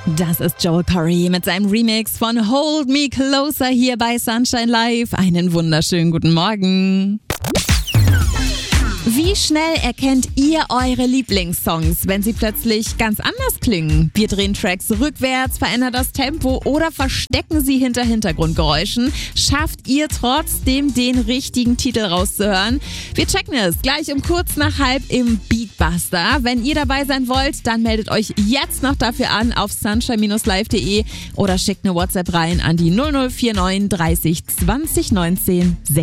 Das ist Joel Corry mit seinem Remix von Hold Me Closer hier bei Sunshine Live. Einen wunderschönen guten Morgen. Wie schnell erkennt ihr eure Lieblingssongs, wenn sie plötzlich ganz anders klingen? Wir drehen Tracks rückwärts, verändern das Tempo oder verstecken sie hinter Hintergrundgeräuschen. Schafft ihr trotzdem den richtigen Titel rauszuhören? Wir checken es gleich um kurz nach halb im Beatbuster. Wenn ihr dabei sein wollt, dann meldet euch jetzt noch dafür an auf sunshine-live.de oder schickt eine WhatsApp rein an die 0049 30 20 19